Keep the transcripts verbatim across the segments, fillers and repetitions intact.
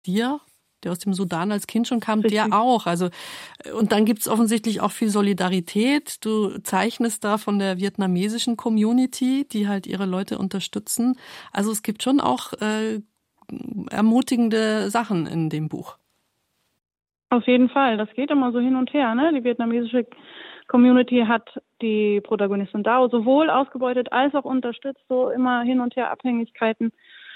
dir, der aus dem Sudan als Kind schon kam, Richtig. Der auch. Also, und dann gibt's offensichtlich auch viel Solidarität. Du zeichnest da von der vietnamesischen Community, die halt ihre Leute unterstützen. Also es gibt schon auch äh, ermutigende Sachen in dem Buch. Auf jeden Fall. Das geht immer so hin und her, ne? Die vietnamesische Community hat die Protagonistin Dao sowohl ausgebeutet als auch unterstützt, so immer hin und her Abhängigkeiten.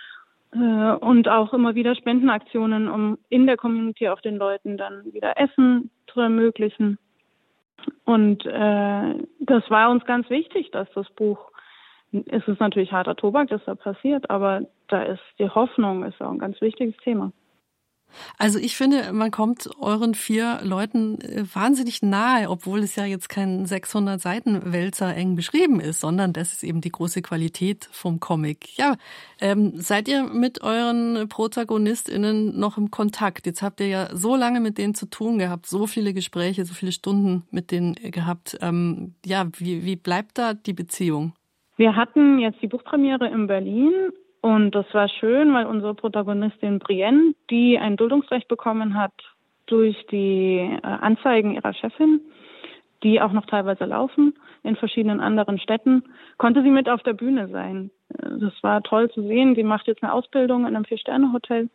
Und auch immer wieder Spendenaktionen, um in der Community auch den Leuten dann wieder Essen zu ermöglichen. Und äh, das war uns ganz wichtig, dass das Buch, es ist natürlich harter Tobak, das da passiert, aber da ist die Hoffnung, ist auch ein ganz wichtiges Thema. Also ich finde, man kommt euren vier Leuten wahnsinnig nahe, obwohl es ja jetzt kein sechshundert Seiten Wälzer eng beschrieben ist, sondern das ist eben die große Qualität vom Comic. Ja, ähm, seid ihr mit euren ProtagonistInnen noch im Kontakt? Jetzt habt ihr ja so lange mit denen zu tun gehabt, so viele Gespräche, so viele Stunden mit denen gehabt. Ähm, ja, wie, wie bleibt da die Beziehung? Wir hatten jetzt die Buchpremiere in Berlin. Und das war schön, weil unsere Protagonistin Brienne, die ein Duldungsrecht bekommen hat durch die Anzeigen ihrer Chefin, die auch noch teilweise laufen in verschiedenen anderen Städten, konnte sie mit auf der Bühne sein. Das war toll zu sehen. Sie macht jetzt eine Ausbildung in einem Vier-Sterne-Hotel,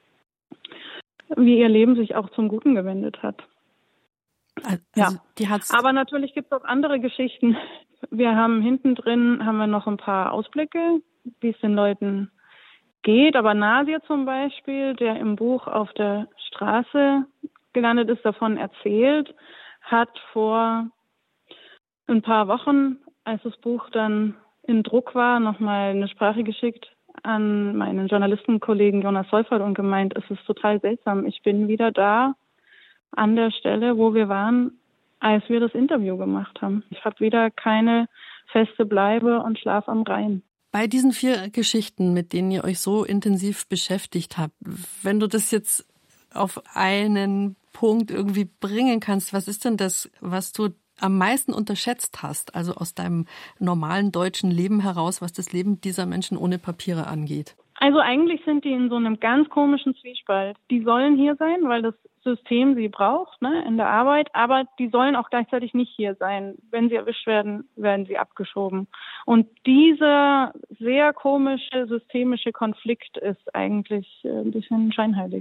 wie ihr Leben sich auch zum Guten gewendet hat. Also, ja. Die hat's Aber natürlich gibt es auch andere Geschichten. Wir haben hinten drin haben wir noch ein paar Ausblicke, wie es den Leuten geht. Aber Nasir zum Beispiel, der im Buch auf der Straße gelandet ist, davon erzählt, hat vor ein paar Wochen, als das Buch dann in Druck war, nochmal eine Sprache geschickt an meinen Journalistenkollegen Jonas Seufert und gemeint, es ist total seltsam. Ich bin wieder da an der Stelle, wo wir waren, als wir das Interview gemacht haben. Ich habe wieder keine feste Bleibe und Schlaf am Rhein. Bei diesen vier Geschichten, mit denen ihr euch so intensiv beschäftigt habt, wenn du das jetzt auf einen Punkt irgendwie bringen kannst, was ist denn das, was du am meisten unterschätzt hast, also aus deinem normalen deutschen Leben heraus, was das Leben dieser Menschen ohne Papiere angeht? Also eigentlich sind die in so einem ganz komischen Zwiespalt. Die sollen hier sein, weil das System sie braucht, ne, in der Arbeit, aber die sollen auch gleichzeitig nicht hier sein. Wenn sie erwischt werden, werden sie abgeschoben. Und dieser sehr komische systemische Konflikt ist eigentlich ein bisschen scheinheilig.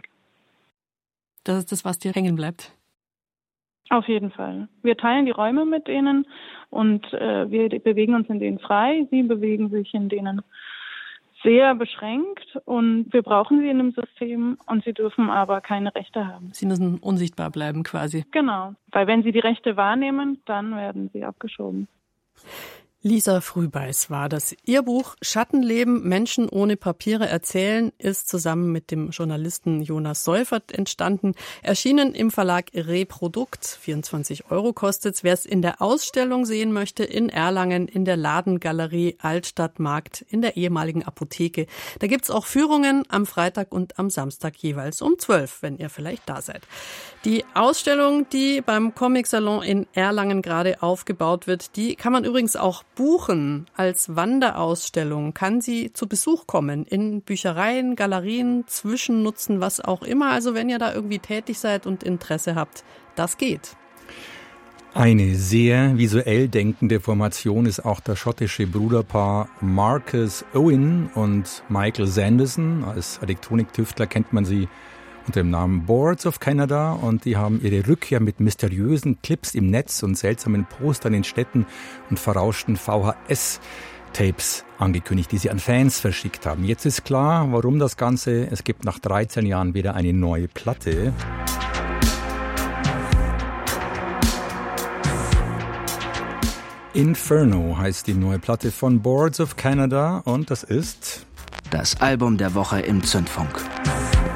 Das ist das, was dir hängen bleibt? Auf jeden Fall. Wir teilen die Räume mit denen und äh, wir bewegen uns in denen frei. Sie bewegen sich in denen sehr beschränkt und wir brauchen sie in einem System und sie dürfen aber keine Rechte haben. Sie müssen unsichtbar bleiben quasi. Genau, weil wenn sie die Rechte wahrnehmen, dann werden sie abgeschoben. Lisa Frühbeiß war das. Ihr Buch Schattenleben, Menschen ohne Papiere erzählen ist zusammen mit dem Journalisten Jonas Seufert entstanden. Erschienen im Verlag Reprodukt. vierundzwanzig Euro kostet's. Wer es in der Ausstellung sehen möchte, in Erlangen, in der Ladengalerie Altstadtmarkt, in der ehemaligen Apotheke. Da gibt's auch Führungen am Freitag und am Samstag jeweils um zwölf, wenn ihr vielleicht da seid. Die Ausstellung, die beim Comic-Salon in Erlangen gerade aufgebaut wird, die kann man übrigens auch buchen als Wanderausstellung. Kann sie zu Besuch kommen in Büchereien, Galerien, Zwischennutzen, was auch immer. Also wenn ihr da irgendwie tätig seid und Interesse habt, das geht. Eine sehr visuell denkende Formation ist auch das schottische Bruderpaar Marcus Owen und Michael Sanderson. Als Elektroniktüftler kennt man sie unter dem Namen Boards of Canada und die haben ihre Rückkehr mit mysteriösen Clips im Netz und seltsamen Postern in Städten und verrauschten V H S-Tapes angekündigt, die sie an Fans verschickt haben. Jetzt ist klar, warum das Ganze. Es gibt nach dreizehn Jahren wieder eine neue Platte. Inferno heißt die neue Platte von Boards of Canada und das ist das Album der Woche im Zündfunk.